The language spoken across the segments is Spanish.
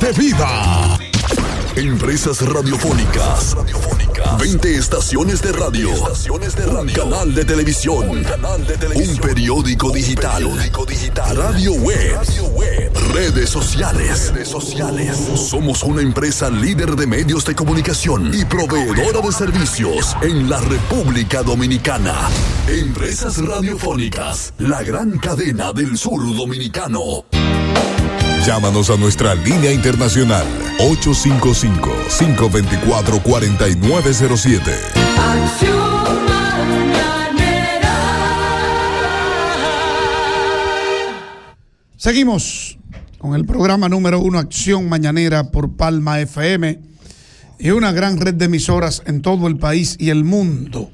de vida. Empresas radiofónicas. 20 estaciones de radio. Un canal de televisión. Un periódico digital. Radio web. Redes sociales. Somos una empresa líder de medios de comunicación y proveedora de servicios en la República Dominicana. Empresas radiofónicas, la gran cadena del sur dominicano. Llámanos a nuestra línea internacional 855-524-4907. Acción Mañanera. Seguimos con el programa número 1 Acción Mañanera por Palma FM y una gran red de emisoras en todo el país y el mundo.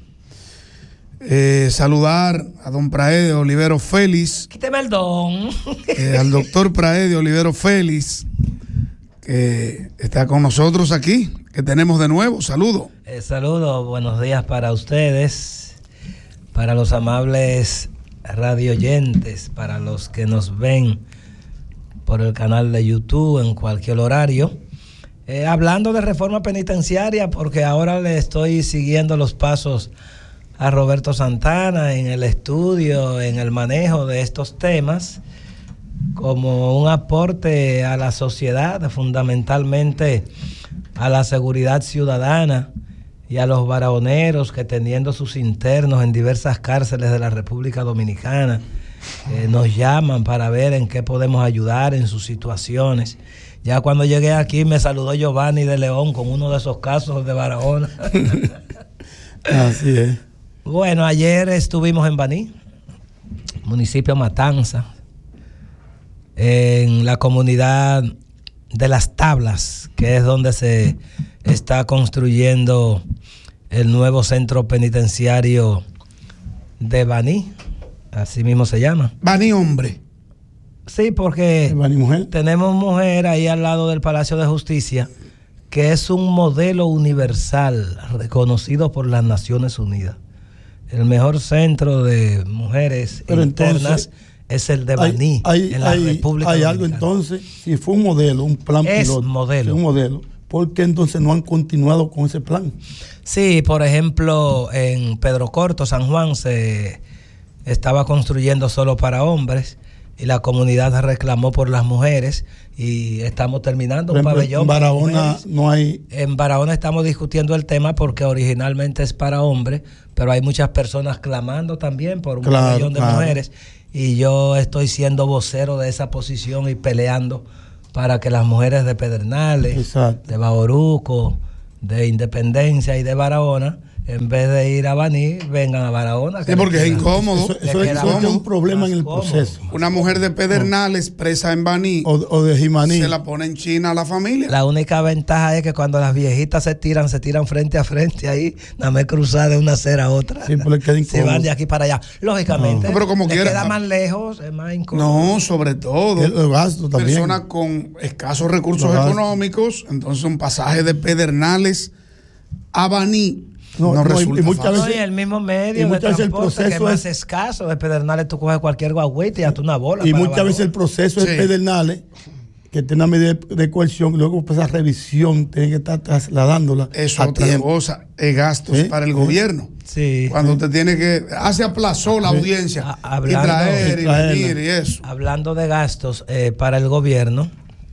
Saludar a don Praede Olivero Félix. Quíteme el don. Al doctor Praede Olivero Félix, que está con nosotros aquí, que tenemos de nuevo. Saludo. Saludo, buenos días para ustedes, para los amables radioyentes, para los que nos ven por el canal de YouTube en cualquier horario. Hablando de reforma penitenciaria, porque ahora le estoy siguiendo los pasos a Roberto Santana en el estudio, en el manejo de estos temas, como un aporte a la sociedad, fundamentalmente a la seguridad ciudadana y a los barahoneros que, teniendo sus internos en diversas cárceles de la República Dominicana, nos llaman para ver en qué podemos ayudar en sus situaciones. Ya cuando llegué aquí me saludó Giovanni de León con uno de esos casos de Barahona. Así es. Bueno, ayer estuvimos en Baní, municipio Matanza, en la comunidad de Las Tablas, que es donde se está construyendo el nuevo centro penitenciario de Baní, así mismo se llama. Baní hombre. Sí, porque Baní mujer. Tenemos mujer ahí al lado del Palacio de Justicia, que es un modelo universal reconocido por las Naciones Unidas. El mejor centro de mujeres internas es el de Baní, en la República Dominicana. Hay algo entonces, si fue un modelo, un plan piloto. Modelo. Si un modelo, ¿por qué entonces no han continuado con ese plan? Sí, por ejemplo, en Pedro Corto, San Juan, se estaba construyendo solo para hombres y la comunidad reclamó por las mujeres y estamos terminando un pabellón. En Barahona no hay. En Barahona estamos discutiendo el tema porque originalmente es para hombres, pero hay muchas personas clamando también por un pabellón de mujeres y yo estoy siendo vocero de esa posición y peleando para que las mujeres de Pedernales, exacto, de Bauruco, de Independencia y de Barahona, en vez de ir a Baní, vengan a Barahona. Sí, porque es incómodo. Eso es un problema en el proceso. Una mujer de Pedernales presa en Baní o de Jimaní se la pone en China a la familia. La única ventaja es que cuando las viejitas se tiran frente a frente ahí, nada más cruzar de una acera a otra. Sí, pero queda incómodo. Se van de aquí para allá. Lógicamente, no, pero como quiera, queda más lejos, es más incómodo. No, sobre todo el gasto también. Personas con escasos recursos económicos, entonces un pasaje de Pedernales a Baní no resulta y muchas fácil. veces, el mismo medio y de muchas veces el transporte que es más proceso escaso. De Pedernales tú coges cualquier guagüita y hasta una bola. Y para muchas veces el proceso de Pedernales, que tiene una medida de coerción, luego pues esa revisión tiene que estar trasladándola. Eso es otra cosa, es gastos para el gobierno. Sí. Cuando usted tiene que, se aplazó la audiencia y traer y venir y eso. Hablando de gastos para el gobierno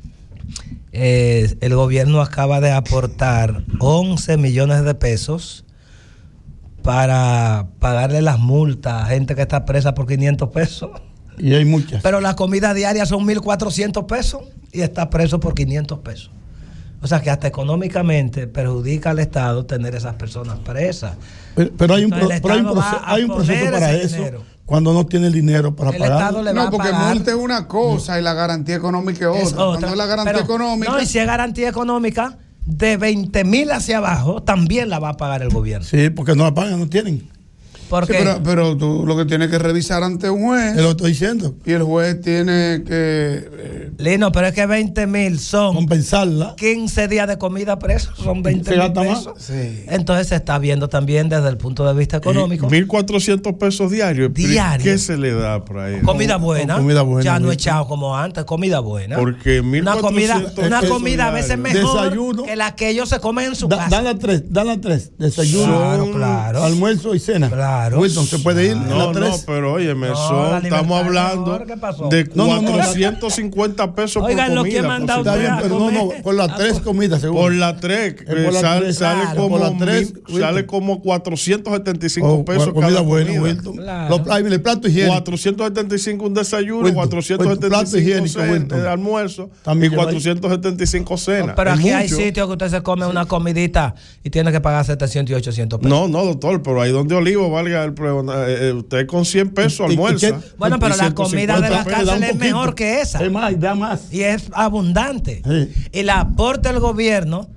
acaba de aportar 11 millones de pesos para pagarle las multas a gente que está presa por 500 pesos. Y hay muchas. Pero la comida diaria son 1.400 pesos y está preso por 500 pesos. O sea que hasta económicamente perjudica al Estado tener esas personas presas. Pero hay un proceso para eso. Dinero. Cuando no tiene el dinero para pagar. No, porque multa es una cosa y la garantía económica es otra. Cuando es la garantía económica. No, y si es garantía económica, de 20,000 hacia abajo, también la va a pagar el gobierno. Sí, porque no la pagan, no tienen. Porque pero tú lo que tienes que revisar ante un juez. Te lo estoy diciendo. Y el juez tiene que. Lino, pero es que 20,000 son Compensarla. 15 días de comida preso, son 20,000 pesos. Sí. Entonces se está viendo también desde el punto de vista económico. 1.400 pesos diarios. Diario. ¿Qué se le da por ahí? Comida buena, comida buena, ya no buena. echado como antes, comida buena. Porque una comida, 1.400 una pesos comida a veces diarios. mejor Desayuno. que la que ellos se comen en su casa. Dan las tres. Desayuno, Claro. almuerzo y cena. Claro. Wilton, ¿se puede ir? No, las tres? pero óyeme, No, son, la estamos libertad hablando mejor, ¿qué pasó? de No, 450 pesos Oigan, por lo comida. que manda por Está usted bien, a pero comer. por las tres comidas, seguro. Por la 3, por la tres, sale claro. como Por la tres, sale Wilton. como 475 pesos comida cada buena, comida. Wilton. Claro. El plato higiénico. 475 un desayuno, Wilton, 475 plato higiénico, Wilton. de almuerzo También y lleva 475 cena. Pero Es aquí hay mucho. sitios que usted se come una comidita y tiene que pagar 700 y 800 pesos. No, doctor, pero ahí donde Olivo valga el usted con 100 pesos ¿Y almuerza. qué? Bueno, pero la comida de la pesos, da un cárcel es poquito. mejor que esa. Es más, da más. Y es abundante. Sí. Y la aporte el gobierno,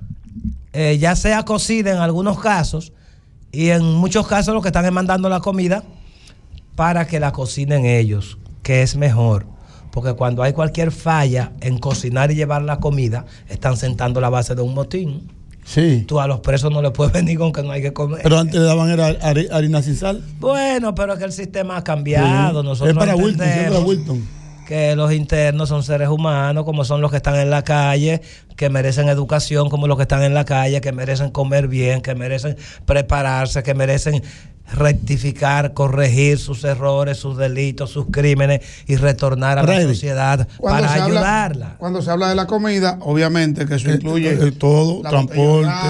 ya sea cocida en algunos casos, y en muchos casos lo que están es mandando la comida para que la cocinen ellos, que es mejor. Porque cuando hay cualquier falla en cocinar y llevar la comida, están sentando la base de un motín. Sí. Tú a los presos no les puedes venir con que no hay que comer. Pero antes le daban era harina sin sal. Bueno, pero es que el sistema ha cambiado. Sí. Nosotros Es para Wilton, siempre entendemos para Wilton. que los internos son seres humanos, como son los que están en la calle, que merecen educación como los que están en la calle, que merecen comer bien, que merecen prepararse, que merecen rectificar, corregir sus errores, sus delitos, sus crímenes y retornar a la sociedad para ayudarla. Cuando se habla de la comida, obviamente que eso incluye todo, la transporte, botella de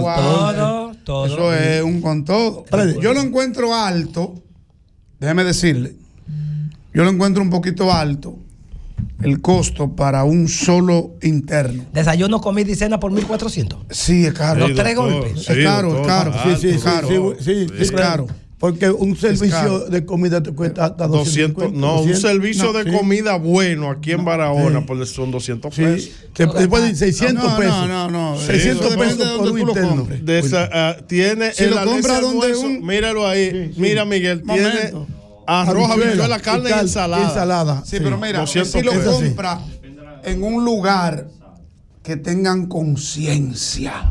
agua, Todo. Eso es un con todo. Yo lo encuentro alto, déjeme decirle, yo lo encuentro un poquito alto el costo para un solo interno. Desayuno, comida y cena por 1.400. Sí, es caro. Los tres golpes. Es caro, es caro. Sí, es caro. Es claro. caro. Porque un servicio caro. de comida te cuesta hasta 200, no, un servicio de comida bueno aquí en Barahona pues son 200 pesos. Después de 600 pesos. No. 600 Eso pesos depende de por donde un tú lo interno. compres. Tiene Si el lo compra donde almuerzo, un- míralo ahí. Mira, Miguel, tiene Momento. arroz, Habichuela, habichuela, carne y ensalada. Sí, pero mira, 200 si lo pesos. compra en un lugar que tengan conciencia.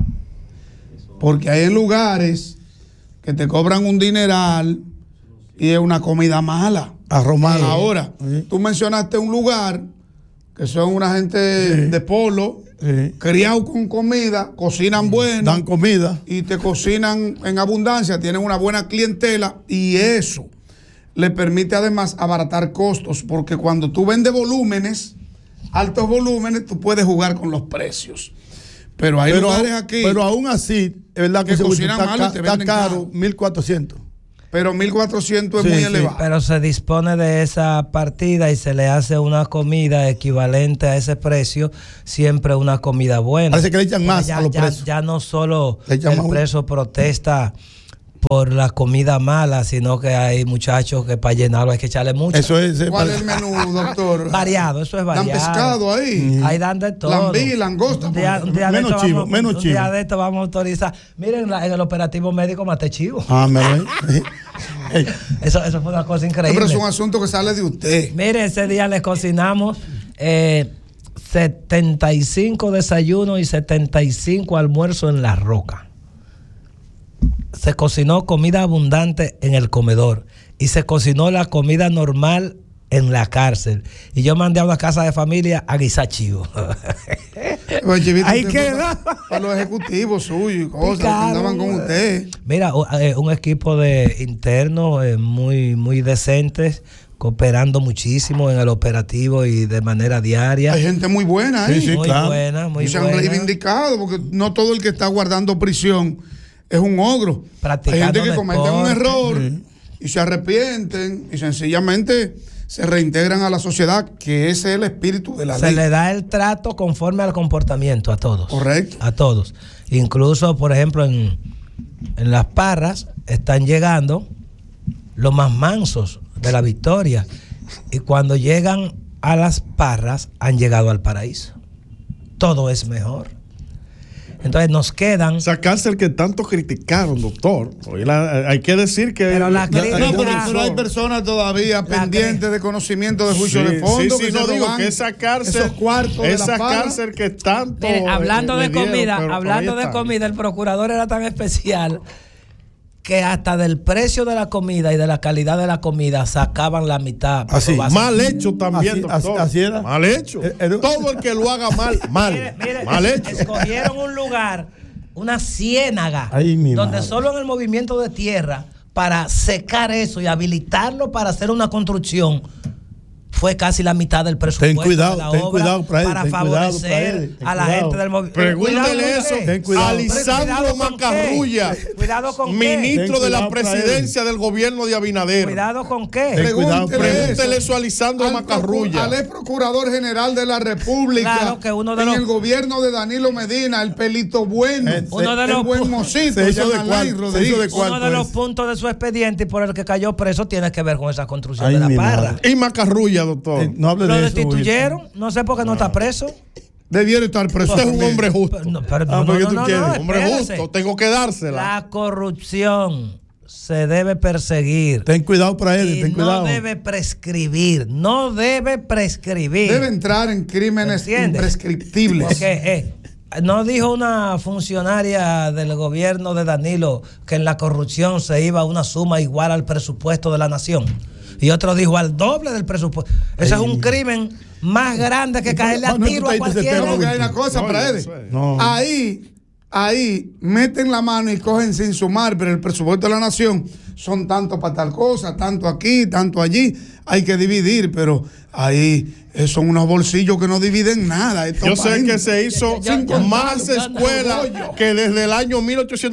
Porque hay lugares que te cobran un dineral y es una comida mala. Arroz malo. Ahora, Sí. tú mencionaste un lugar que son una gente de polo, Sí. criado con comida, cocinan bueno. Dan comida. Y te cocinan en abundancia, tienen una buena clientela y eso le permite además abaratar costos, porque cuando tú vendes volúmenes, altos volúmenes, tú puedes jugar con los precios. Pero hay lugares aquí, Pero aún así, es verdad que que ese cocinan está, malo y te está venden caro, caro. 1.400. pero 1.400 es Sí, muy sí. elevado. Pero se dispone de esa partida y se le hace una comida equivalente a ese precio, siempre una comida buena. Parece que le echan más ya, a los ya- presos. ya no solo Le echan el más. preso protesta por la comida mala, sino que hay muchachos que para llenarlo hay que echarle mucho. Eso es. ¿Cuál es el menú, doctor? Variado, eso es Dan variado. pescado ahí. Ahí dan de todo. Lambí, langosta. Un día de Menos esto chivo, vamos- menos un chivo. día de esto vamos a autorizar. Miren, en el operativo médico maté chivo. Ah, me lo Ey, Eso fue una cosa Pero increíble. es un asunto que sale de usted. Mire, ese día les cocinamos 75 desayunos y 75 almuerzos en La Roca. Se cocinó comida abundante en el comedor y se cocinó la comida normal en la cárcel. Y yo mandé a una casa de familia a guisar chivo. Pues, Chivito, Ahí usted quedó. para los ejecutivos suyos y cosas que Claro. andaban con usted. Mira, un equipo de internos muy, muy decentes, cooperando muchísimo en el operativo y de manera diaria. Hay gente muy buena ahí. Sí, muy claro. buena, muy y se han buena. reivindicado, porque no todo el que está guardando prisión es un ogro. Hay Practicando gente que cometen un deporte. error y se arrepienten y sencillamente se reintegran a la sociedad, que ese es el espíritu de la Se ley. le da el trato conforme al comportamiento a todos. Correcto. A todos. Incluso, por ejemplo, en Las Parras están llegando los más mansos de la Victoria. Y cuando llegan a Las Parras, han llegado al paraíso. Todo es mejor. Entonces nos quedan. Esa cárcel que tanto criticaron, doctor. Hoy hay que decir que. Pero la pero hay personas todavía pendientes de conocimiento de juicio de fondo. Sí, no digo que esa cárcel. Esos cuartos esa cárcel que tanto. Mire, hablando de comida, comida, el procurador era tan especial que hasta del precio de la comida y de la calidad de la comida sacaban la mitad. Así, mal hecho también, doctor. Así era. Mal hecho. Todo el que lo haga mal, Mire, mal hecho. Escogieron un lugar, una ciénaga, donde solo en el movimiento de tierra, para secar eso y habilitarlo para hacer una construcción, fue casi la mitad del presupuesto de la obra para favorecer a la gente del movimiento. Pregúntele eso a Lisandro Macarrulla, ministro de la presidencia del gobierno de Abinader. ¿Cuidado con qué? Pregúntele eso a Lisandro Macarrulla. Al ex procurador general de la República, claro, que uno de en el gobierno de Danilo Medina, el pelito bueno, el buen mocito, uno de los puntos de su expediente y por el que cayó preso tiene que ver con esa construcción de la Parra. Y Macarrulla, doctor. No hable lo de destituyeron, no sé por qué no está preso. Debiera estar preso. Usted es un hombre justo. Hombre justo, tengo que dársela. La corrupción se debe perseguir. Ten cuidado para él, ten cuidado. No debe prescribir, Debe entrar en crímenes imprescriptibles. Porque no dijo una funcionaria del gobierno de Danilo que en la corrupción se iba a una suma igual al presupuesto de la nación. Y otro dijo al doble del presupuesto. Ese es un crimen más grande que caerle a tiro a cualquiera. Porque hay una cosa, ahí meten la mano y cogen sin sumar, pero el presupuesto de la nación son tanto para tal cosa, tanto aquí, tanto allí. Hay que dividir, pero ahí son unos bolsillos que no dividen nada. Yo sé que se hizo más escuelas que desde el año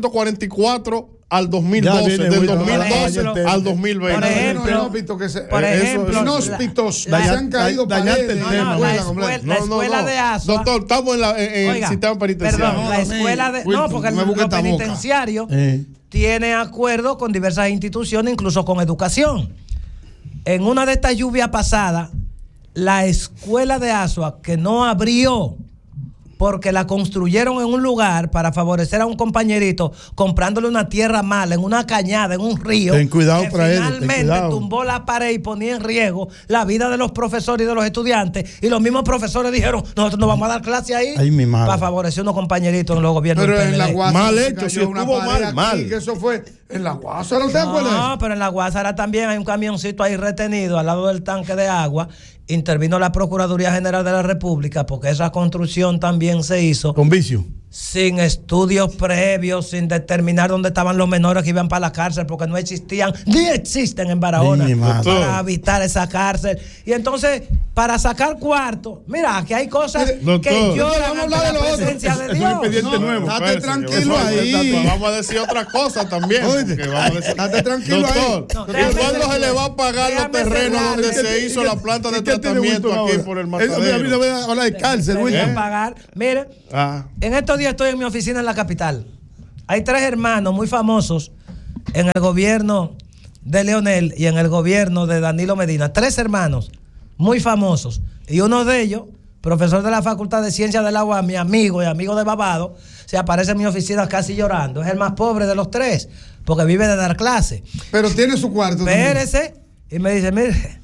1844 al 2012, del 2012 al 2020. Por ejemplo, inhóspitos se han caído paredes. La escuela de Asua. Doctor, estamos en el sistema penitenciario. Perdón, la escuela de... No, porque el penitenciario tiene acuerdo con diversas instituciones, incluso con educación. En una de estas lluvias pasadas, la escuela de Asua, que no abrió porque la construyeron en un lugar para favorecer a un compañerito, comprándole una tierra mala, en una cañada, en un río. Ten cuidado que para finalmente tumbó la pared y ponía en riesgo la vida de los profesores y de los estudiantes. Y los mismos profesores dijeron, nosotros no vamos a dar clase ahí para favorecer a unos compañeritos en los gobiernos del PLD. En la Guásara mal hecho, si estuvo mal. Que eso fue en la Guásara, ¿usted acuerda? No, pero en la Guásara también hay un camioncito ahí retenido al lado del tanque de agua. Intervino la Procuraduría General de la República porque esa construcción también se hizo con vicio, sin estudios previos, sin determinar dónde estaban los menores que iban para la cárcel, porque no existían ni existen en Barahona para habitar esa cárcel. Y entonces, para sacar cuartos, mira, aquí hay cosas que lloran ante la presencia de Dios. Estate tranquilo ahí. Vamos a decir otra cosa también. Estate tranquilo ahí. ¿Cuándo se le va a pagar los terrenos donde se hizo la planta de tratamiento aquí por el matadero? Habla de cárcel, pagar. Mire, en estos días estoy en mi oficina en la capital. Hay 3 hermanos muy famosos en el gobierno de Leonel y en el gobierno de Danilo Medina. 3 hermanos muy famosos. Y uno de ellos, profesor de la Facultad de Ciencias del Agua, mi amigo y amigo de Babado, se aparece en mi oficina casi llorando. Es el más pobre de los 3, porque vive de dar clase. Pero tiene su cuarto. Espérese. Y me dice, mire,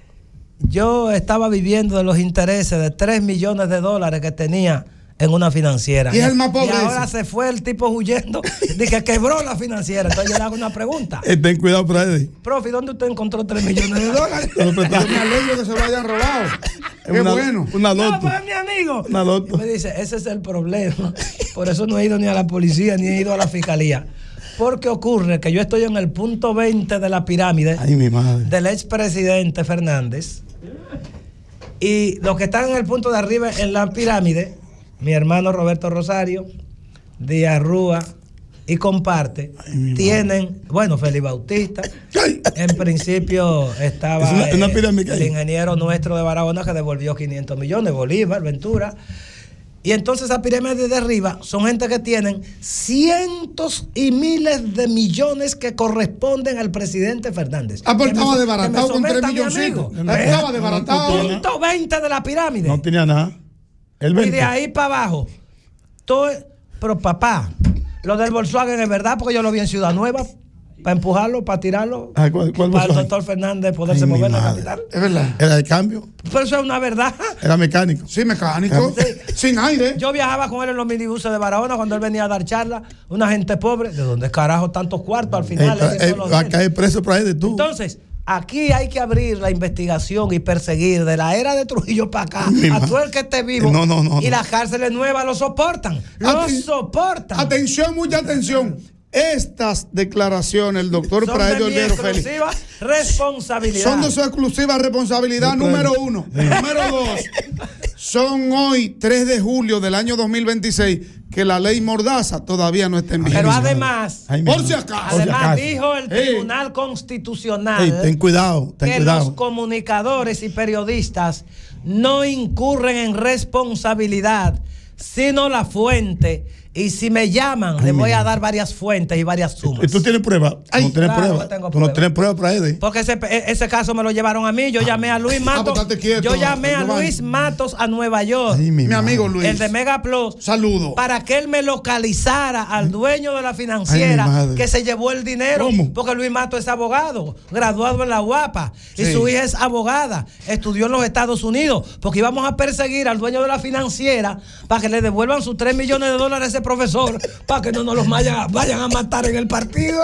yo estaba viviendo de los intereses de $3 millones que tenía en una financiera. Y es el más pobre. Y ahora se fue el tipo huyendo de que quebró la financiera. Entonces yo le hago una pregunta. Ten cuidado por ahí. Profe, ¿dónde usted encontró $3 millones? Pero me alegro que se lo hayan robado. Qué bueno. Una loto. No, pues es mi amigo. Una loto. Y me dice, ese es el problema. Por eso no he ido ni a la policía ni he ido a la fiscalía. Porque ocurre que yo estoy en el punto 20 de la pirámide. Ay, mi madre. Del expresidente Fernández. Y los que están en el punto de arriba en la pirámide, mi hermano Roberto Rosario, Díaz Rúa y Comparte, tienen, bueno, Félix Bautista, en principio estaba el ingeniero nuestro de Barahona que devolvió 500 millones, Bolívar, Ventura. Y entonces esa pirámide de arriba son gente que tienen cientos y miles de millones que corresponden al presidente Fernández. Pues estaba desbaratado con 3 millones. Estaba desbaratado. Punto 20 de la pirámide. No tenía nada. Y de ahí para abajo, todo Pero papá, lo del Volkswagen es verdad porque yo lo vi en Ciudad Nueva. Para empujarlo, para tirarlo. ¿Cuál para el doctor Fernández poderse mover la capital. Es verdad. ¿Era de cambio? Pero eso es una verdad. Era mecánico. Sí, mecánico. Sin aire. Yo viajaba con él en los minibuses de Barahona cuando él venía a dar charlas. Una gente pobre. ¿De dónde carajo tantos cuartos al final? Va a caer preso por ahí de tú. Entonces, aquí hay que abrir la investigación y perseguir de la era de Trujillo para acá a todo el que esté vivo. No. Y las cárceles nuevas lo soportan. Lo soportan. Atención, mucha atención. Estas declaraciones, el doctor Praed de Olvero Félix, responsabilidad. son de su exclusiva responsabilidad, número 1. Número 2, son hoy, 3 de julio del año 2026, que la ley Mordaza todavía no está en vigor. Pero además, por si acaso. Dijo el Tribunal Constitucional ten cuidado, que los comunicadores y periodistas no incurren en responsabilidad, sino la fuente. Y si me llaman, les voy a dar varias fuentes y varias sumas. ¿Y tú tienes pruebas? ¿No tienes pruebas? Tú no tienes pruebas para él. Porque ese caso me lo llevaron a mí. Yo llamé a Luis Matos. Yo llamé a Luis Matos a Nueva York. Mi amigo Luis. El de Mega Plus. Saludo. Para que él me localizara al dueño de la financiera que se llevó el dinero. ¿Cómo? Porque Luis Matos es abogado, graduado en la UAPA. Y su hija es abogada. Estudió en los Estados Unidos. Porque íbamos a perseguir al dueño de la financiera para que le devuelvan sus $3 millones a ese profesor para que no nos los vayan a matar en el partido.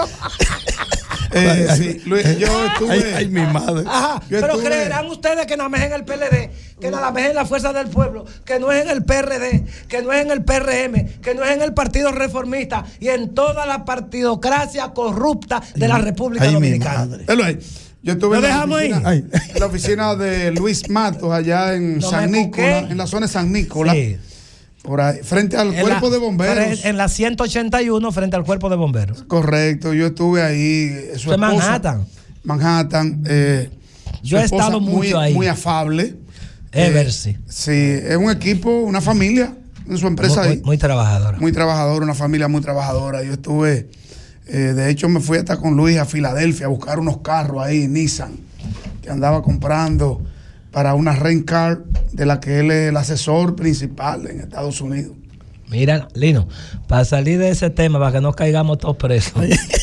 Sí, Luis, yo estuve. Ay, mi madre. Ajá, pero creerán ustedes que nada más es en el PLD, que nada más es en la Fuerza del Pueblo, que no es en el PRD, que no es en el PRM, que no es en el Partido Reformista y en toda la partidocracia corrupta de la República Dominicana. Yo estuve en la oficina de Luis Matos allá en San Nicolás, en la zona de San Nicolás. Sí. Por ahí, frente al cuerpo de bomberos. En la 181, frente al cuerpo de bomberos. Correcto, yo estuve ahí. Su esposa, Manhattan. Yo he estado mucho ahí. Muy afable. Eversi. Sí, es un equipo, una familia en su empresa ahí. Muy trabajadora. Muy trabajadora, una familia muy trabajadora. Yo estuve, de hecho me fui hasta con Luis a Filadelfia a buscar unos carros ahí, Nissan, que andaba comprando para una rent car de la que él es el asesor principal en Estados Unidos. Mira, Lino, para salir de ese tema, para que no caigamos todos presos.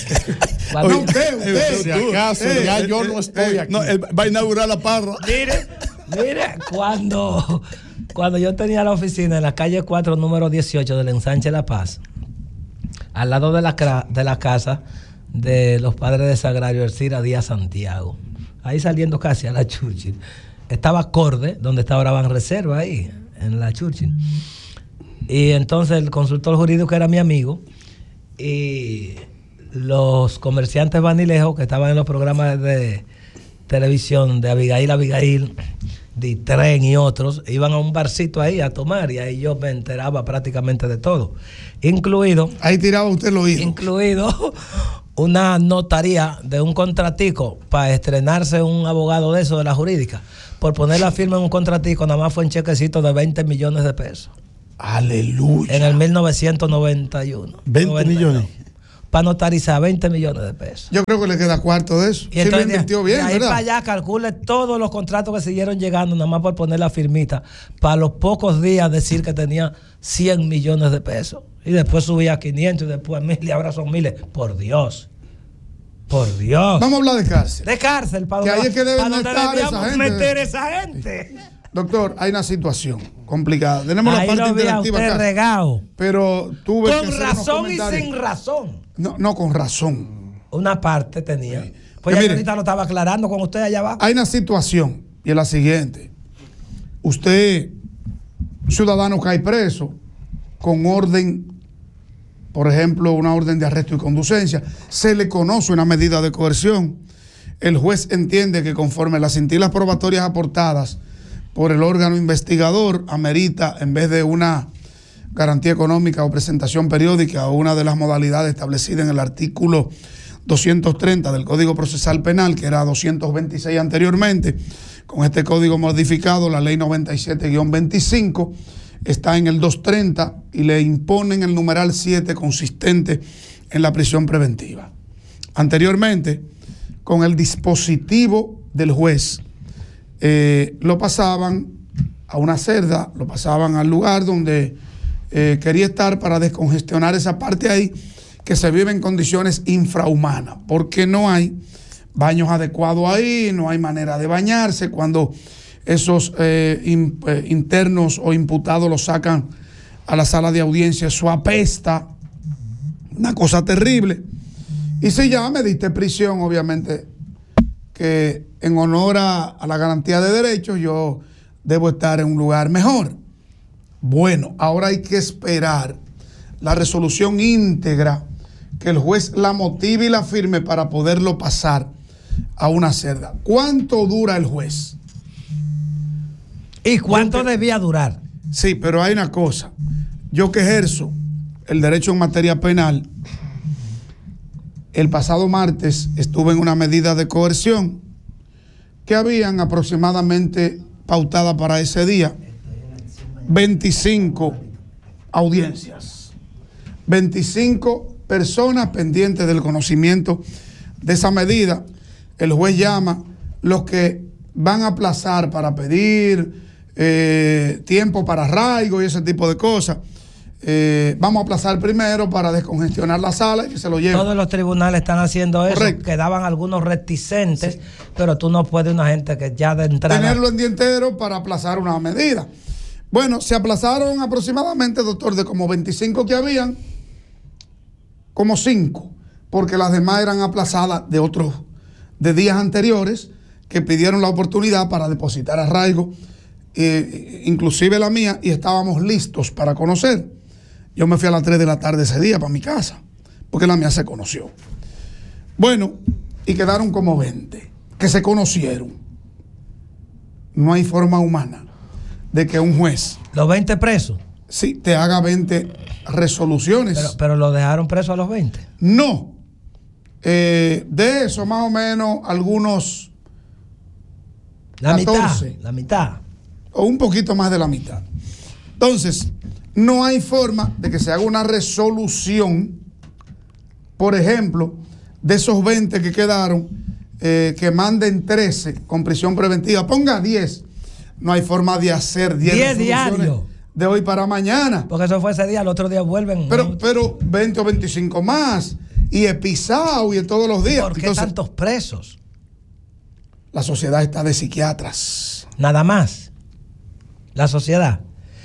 Usted, si acaso, ya yo no estoy aquí. No, él va a inaugurar la parra. Mire, cuando yo tenía la oficina en la calle 4, número 18 del Ensanche La Paz, al lado de la casa de los padres de Sagrario Elcira Díaz Santiago, ahí saliendo casi a la Churchill, estaba Corde, donde está ahora Banreserva, ahí, en la Churchill. Y entonces el consultor jurídico era mi amigo, y los comerciantes vanilejos que estaban en los programas de televisión de Abigail, de Tren y otros, iban a un barcito ahí a tomar, y ahí yo me enteraba prácticamente de todo. Incluido... Ahí tiraba usted el oído. Incluido una notaría de un contratico para estrenarse un abogado de eso, de la jurídica. Por poner la firma en un contratico, nada más fue un chequecito de 20 millones de pesos. Aleluya. En el 1991. 20 millones. Para notarizar 20 millones de pesos. Yo creo que le queda cuarto de eso. Y entonces, lo invirtió bien, de ahí ¿verdad? para allá calcule todos los contratos que siguieron llegando, nada más por poner la firmita, para los pocos días decir que tenía 100 millones de pesos. Y después subía a 500 y después a 1000 y ahora son miles. Por Dios. Por Dios. Vamos a hablar de cárcel. De cárcel, para que ahí es que deben estar meter esa gente. Doctor, hay una situación complicada. Tenemos ahí la parte interactiva acá. Regado. Pero tuve con razón y sin razón. No, con razón. Una parte tenía. Sí. Pues ya ahorita lo estaba aclarando con usted allá abajo. Hay una situación, y es la siguiente. Usted, ciudadano cae preso con orden, por ejemplo, una orden de arresto y conducencia, se le conoce una medida de coerción. El juez entiende que conforme las cintilas probatorias aportadas por el órgano investigador amerita, en vez de una garantía económica o presentación periódica o una de las modalidades establecidas en el artículo 230 del Código Procesal Penal, que era 226 anteriormente, con este código modificado, la ley 97-25, está en el 230 y le imponen el numeral 7 consistente en la prisión preventiva. Anteriormente, con el dispositivo del juez, lo pasaban a una celda, lo pasaban al lugar donde quería estar para descongestionar esa parte ahí que se vive en condiciones infrahumanas, porque no hay baños adecuados ahí, no hay manera de bañarse. Cuando esos internos o imputados los sacan a la sala de audiencia, eso apesta, una cosa terrible. Y si ya me diste prisión, obviamente que en honor a la garantía de derechos yo debo estar en un lugar mejor. Bueno, ahora hay que esperar la resolución íntegra, que el juez la motive y la firme para poderlo pasar a una celda. ¿Cuánto dura el juez? ¿Y cuánto debía durar? Sí, pero hay una cosa. Yo que ejerzo el derecho en materia penal, el pasado martes estuve en una medida de coerción que habían aproximadamente pautada para ese día 25 audiencias, 25 personas pendientes del conocimiento de esa medida. El juez llama los que van a aplazar para pedir tiempo para arraigo y ese tipo de cosas. Vamos a aplazar primero para descongestionar la sala y que se lo lleven. Todos los tribunales están haciendo eso. Correcto. Quedaban algunos reticentes, sí, pero tú no puedes una gente que ya de entrada... tenerlo en día entero para aplazar una medida. Bueno, se aplazaron aproximadamente, doctor, de como 25 que habían, como 5, porque las demás eran aplazadas de días anteriores que pidieron la oportunidad para depositar arraigo, inclusive la mía, y estábamos listos para conocer. Yo me fui a las 3 de la tarde ese día para mi casa, porque la mía se conoció. Bueno, y quedaron como 20 que se conocieron. No hay forma humana de que un juez... ¿Los 20 presos? Sí, te haga 20 resoluciones. Pero ¿lo dejaron preso a los 20? No. De eso, más o menos, algunos... La 14. mitad. La mitad. O un poquito más de la mitad. Entonces, no hay forma de que se haga una resolución, por ejemplo, de esos 20 que quedaron, que manden 13 con prisión preventiva, ponga 10. No hay forma de hacer 10 resoluciones diarios de hoy para mañana. Porque eso fue ese día, el otro día vuelven. Pero 20 o 25 más, y es pisado y es todos los días. ¿Por qué tantos presos? La sociedad está de psiquiatras. Nada más. La sociedad.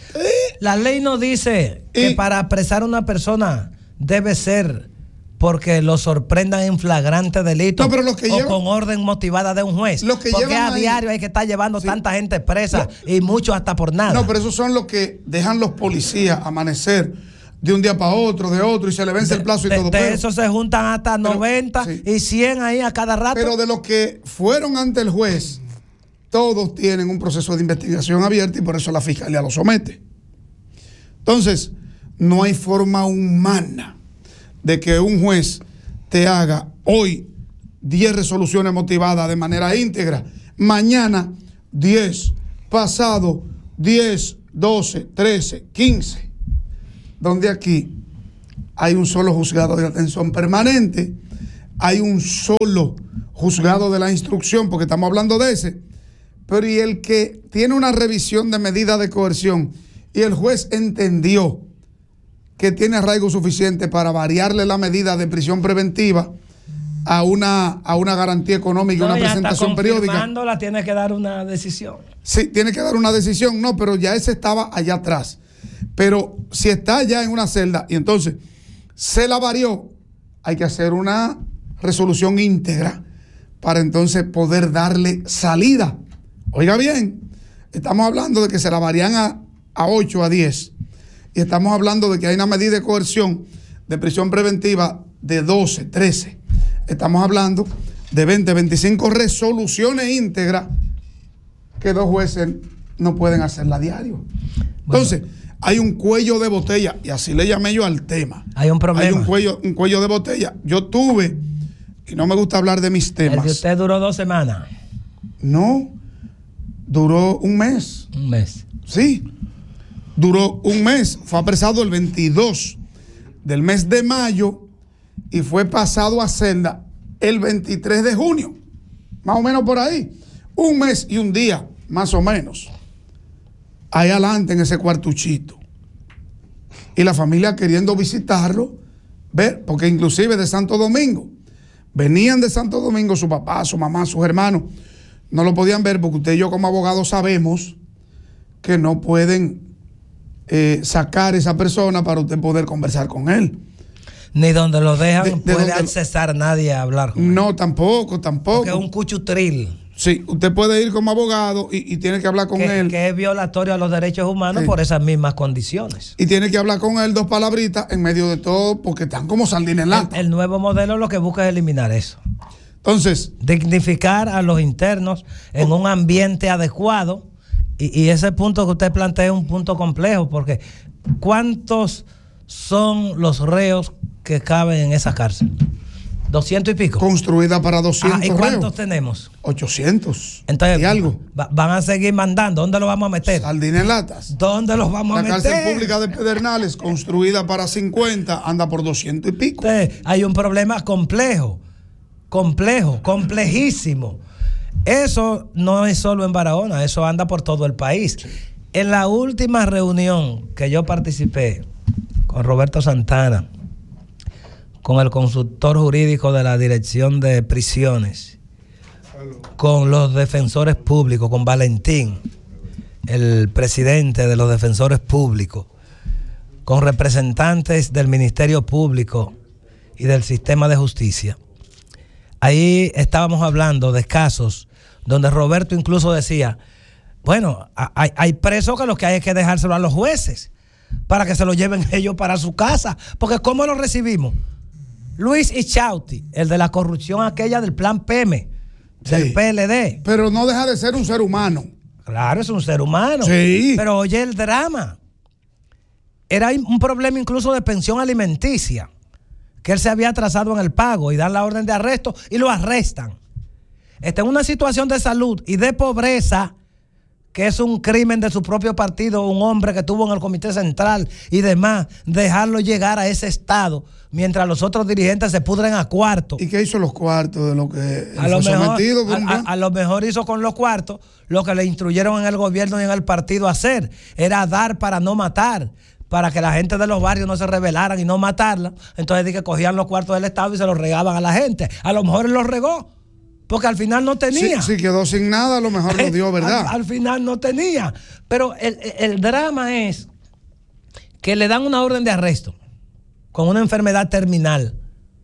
La ley no dice que para apresar a una persona debe ser porque lo sorprendan en flagrante delito, no, pero los que llevan, con orden motivada de un juez. Porque a diario hay que estar llevando tanta gente presa y muchos hasta por nada. No, pero esos son los que dejan los policías amanecer de un día para otro, de otro, y se le vence el plazo y todo. De eso se juntan hasta 90 y 100 ahí a cada rato. Pero de los que fueron ante el juez, todos tienen un proceso de investigación abierta y por eso la fiscalía lo somete. Entonces, no hay forma humana de que un juez te haga hoy 10 resoluciones motivadas de manera íntegra, mañana 10, pasado 10, 12, 13, 15, donde aquí hay un solo juzgado de atención permanente, hay un solo juzgado de la instrucción, porque estamos hablando de ese, pero y el que tiene una revisión de medida de coerción y el juez entendió que tiene arraigo suficiente para variarle la medida de prisión preventiva a una garantía económica, una presentación periódica. Tiene que dar una decisión. Sí, tiene que dar una decisión, no, pero ya ese estaba allá atrás. Pero si está ya en una celda y entonces se la varió, hay que hacer una resolución íntegra para entonces poder darle salida. Oiga bien, estamos hablando de que se la varían a 8, a 10. Y estamos hablando de que hay una medida de coerción de prisión preventiva de 12, 13. Estamos hablando de 20, 25 resoluciones íntegras que 2 jueces no pueden hacerla a diario. Entonces, hay un cuello de botella, y así le llamé yo al tema. Hay un problema. Hay un cuello de botella. Yo tuve, y no me gusta hablar de mis temas. ¿El de usted duró 2 semanas? No, duró un mes. Un mes. Sí. Duró un mes, fue apresado el 22 del mes de mayo y fue pasado a celda el 23 de junio, más o menos por ahí, un mes y un día, más o menos, ahí adelante en ese cuartuchito. y la familia queriendo visitarlo, ver, porque inclusive de Santo Domingo, venían de Santo Domingo su papá, su mamá, sus hermanos, no lo podían ver porque usted y yo como abogados sabemos que no pueden sacar esa persona para usted poder conversar con él. Ni donde lo dejan puede accesar nadie a hablar con él. No, tampoco. Porque es un cuchutril. Sí, usted puede ir como abogado y tiene que hablar con él. Que es violatorio a los derechos humanos por esas mismas condiciones. Y tiene que hablar con él 2 palabritas en medio de todo porque están como sardina en lata. El nuevo modelo lo que busca es eliminar eso. Entonces, dignificar a los internos en un ambiente adecuado. Y ese punto que usted plantea es un punto complejo, porque ¿cuántos son los reos que caben en esa cárcel? 200 y pico. Construida para 200 ¿Y cuántos reos? tenemos? 800. Entonces, ¿y algo? Van a seguir mandando. ¿Dónde los vamos a meter? Sardina en latas. ¿Dónde los vamos a meter? La cárcel pública de Pedernales, construida para 50, anda por 200 y pico. Entonces, hay un problema complejísimo. Eso no es solo en Barahona, eso anda por todo el país. Sí. En la última reunión que yo participé con Roberto Santana, con el consultor jurídico de la Dirección de Prisiones, con los defensores públicos, con Valentín, el presidente de los defensores públicos, con representantes del Ministerio Público y del sistema de justicia. Ahí estábamos hablando de casos donde Roberto incluso decía, bueno, hay presos que lo que hay es que dejárselo a los jueces para que se lo lleven ellos para su casa, porque ¿cómo lo recibimos? Luis Ichauti, el de la corrupción aquella del plan PM, del PLD. Pero no deja de ser un ser humano. Claro, es un ser humano. Sí. Pero oye el drama. Era un problema incluso de pensión alimenticia, que él se había atrasado en el pago y dan la orden de arresto y lo arrestan. Está en una situación de salud y de pobreza que es un crimen de su propio partido, un hombre que estuvo en el Comité Central y demás, dejarlo llegar a ese estado mientras los otros dirigentes se pudren a cuartos. ¿Y qué hizo los cuartos de lo que a lo mejor hizo con los cuartos lo que le instruyeron en el gobierno y en el partido a hacer, era dar para no matar, para que la gente de los barrios no se rebelaran y no matarla. Entonces que cogían los cuartos del Estado y se los regaban a la gente. A lo mejor él los regó, porque al final no tenía. Sí, quedó sin nada, a lo mejor lo dio, ¿verdad? Al final no tenía. Pero el drama es que le dan una orden de arresto con una enfermedad terminal.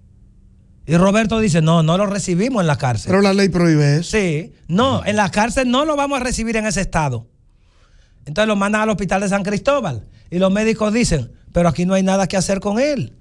Y Roberto dice, no lo recibimos en la cárcel. Pero la ley prohíbe eso. Sí, no, en la cárcel no lo vamos a recibir en ese estado. Entonces lo mandan al hospital de San Cristóbal. Y los médicos dicen, pero aquí no hay nada que hacer con él.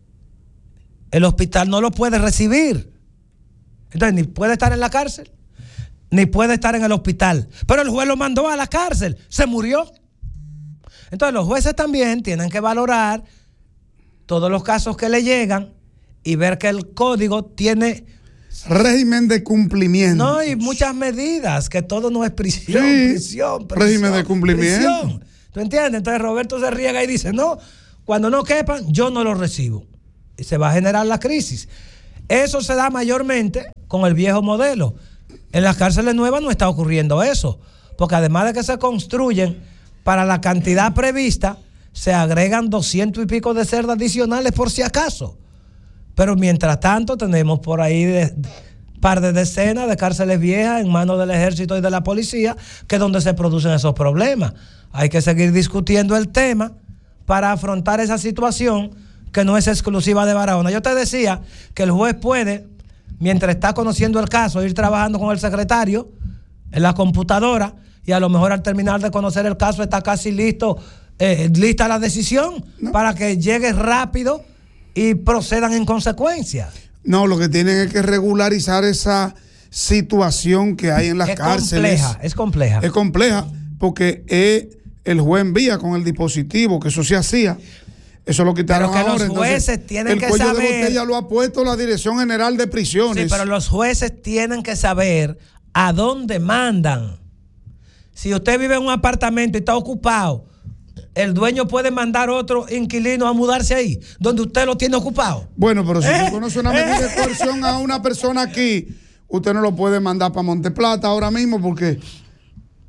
El hospital no lo puede recibir. Entonces ni puede estar en la cárcel, ni puede estar en el hospital. Pero el juez lo mandó a la cárcel, se murió. Entonces los jueces también tienen que valorar todos los casos que le llegan y ver que el código tiene régimen de cumplimiento. No, y muchas medidas, que todo no es prisión, prisión. Régimen de cumplimiento. Prisión. ¿Tú entiendes? Entonces Roberto se riega y dice, no, cuando no quepan, yo no los recibo. Y se va a generar la crisis. Eso se da mayormente con el viejo modelo. En las cárceles nuevas no está ocurriendo eso, porque además de que se construyen para la cantidad prevista, se agregan 200 y pico de celdas adicionales por si acaso. Pero mientras tanto tenemos por ahí par de decenas de cárceles viejas en manos del ejército y de la policía, que es donde se producen esos problemas. Hay que seguir discutiendo el tema para afrontar esa situación que no es exclusiva de Barahona. Yo te decía que el juez puede, mientras está conociendo el caso, ir trabajando con el secretario en la computadora, y a lo mejor al terminar de conocer el caso está casi lista la decisión para que llegue rápido y procedan en consecuencia. No, lo que tienen es que regularizar esa situación que hay en las cárceles. Es compleja. Es compleja porque el juez envía con el dispositivo, que eso se hacía. Eso lo quitaron ahora. Pero que los jueces tienen que saber. El cuello de botella lo ha puesto la Dirección General de Prisiones. Sí, pero los jueces tienen que saber a dónde mandan. Si usted vive en un apartamento y está ocupado, el dueño puede mandar otro inquilino a mudarse ahí, donde usted lo tiene ocupado. Bueno, pero si usted conoce una medida de coerción a una persona aquí, usted no lo puede mandar para Monteplata ahora mismo porque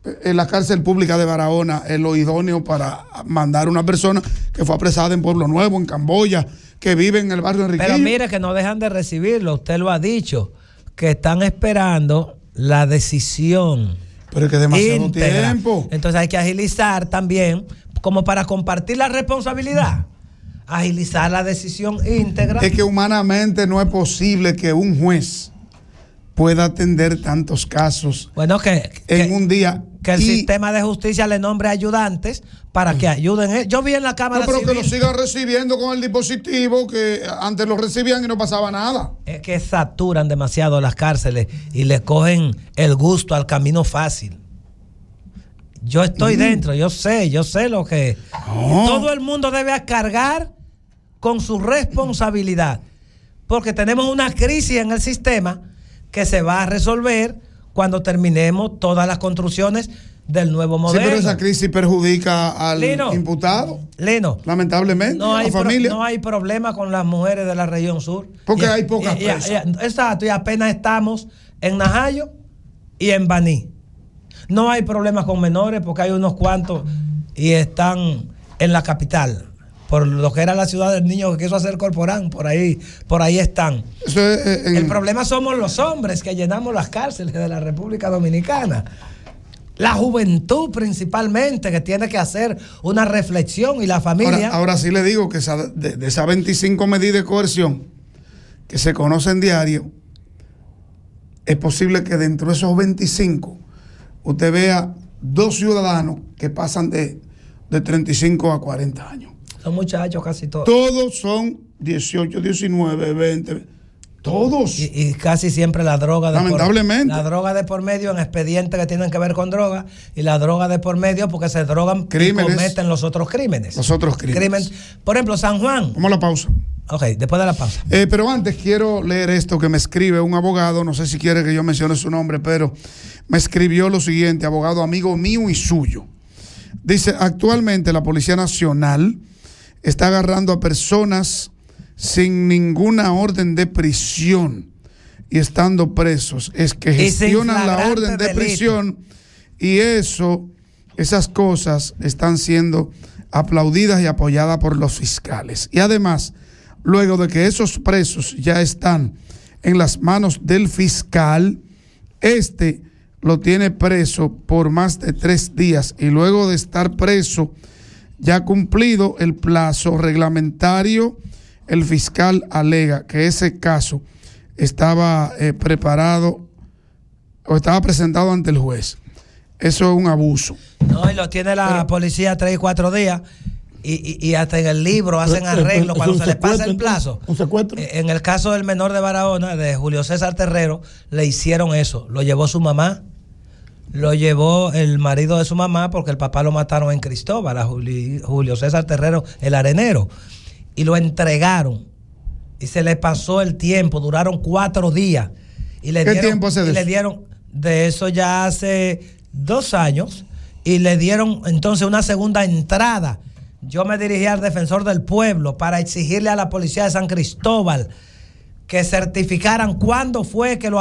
en la cárcel pública de Barahona es lo idóneo para mandar a una persona que fue apresada en Pueblo Nuevo, en Camboya, que vive en el barrio Enriquillo. Pero mire que no dejan de recibirlo, usted lo ha dicho, que están esperando la decisión. Pero es que es demasiado íntegra. tiempo. Entonces hay que agilizar también, como para compartir la responsabilidad, agilizar la decisión íntegra. Es que humanamente no es posible que un juez pueda atender tantos casos en un día. Que el sistema de justicia le nombre ayudantes para que ayuden. Yo vi en la Cámara pero Civil, que lo sigan recibiendo con el dispositivo que antes lo recibían y no pasaba nada. Es que saturan demasiado las cárceles y le cogen el gusto al camino fácil. Yo estoy dentro, yo sé lo que... Todo el mundo debe cargar con su responsabilidad, porque tenemos una crisis en el sistema que se va a resolver cuando terminemos todas las construcciones del nuevo modelo. Sí, pero esa crisis perjudica al imputado. Lino, lamentablemente, a la familia. No hay problema con las mujeres de la región sur. Porque hay pocas presas. Exacto, y apenas estamos en Najayo y en Baní. No hay problemas con menores porque hay unos cuantos y están en la capital. Por lo que era la ciudad del niño que quiso hacer Corporán, por ahí están. El problema somos los hombres que llenamos las cárceles de la República Dominicana. La juventud principalmente, que tiene que hacer una reflexión, y la familia. Ahora sí le digo que de esas 25 medidas de coerción que se conocen diario, es posible que dentro de esos 25 usted vea 2 ciudadanos que pasan de 35 a 40 años. Son muchachos casi todos. Todos son 18, 19, 20. Todos. Y casi siempre la droga lamentablemente. La droga de por medio en expedientes que tienen que ver con droga, y la droga de por medio porque se drogan crímenes, y cometen los otros crímenes. Por ejemplo, San Juan. Vamos a la pausa. Ok, después de la pausa. Pero antes quiero leer esto que me escribe un abogado, no sé si quiere que yo mencione su nombre, pero me escribió lo siguiente, abogado amigo mío y suyo. Dice, actualmente la Policía Nacional está agarrando a personas sin ninguna orden de prisión y estando presos. Es que gestionan la orden de prisión y esas cosas están siendo aplaudidas y apoyadas por los fiscales. Y además, luego de que esos presos ya están en las manos del fiscal, lo tiene preso por más de 3 días y luego de estar preso, ya cumplido el plazo reglamentario, el fiscal alega que ese caso estaba preparado o estaba presentado ante el juez. Eso es un abuso. No, y lo tiene la policía 3 y 4 días. Y hasta en el libro hacen arreglo cuando se les pasa el plazo. ¿Un secuestro? En el caso del menor de Barahona, de Julio César Terrero, le hicieron eso. Lo llevó su mamá, lo llevó el marido de su mamá, porque el papá lo mataron en Cristóbal, a Julio César Terrero, el arenero, y lo entregaron. Y se le pasó el tiempo, duraron 4 días. Y le ¿Qué dieron, tiempo hace de eso? Le dieron de eso ya hace 2 años, y le dieron entonces una segunda entrada. Yo me dirigí al defensor del pueblo para exigirle a la policía de San Cristóbal que certificaran cuándo fue que lo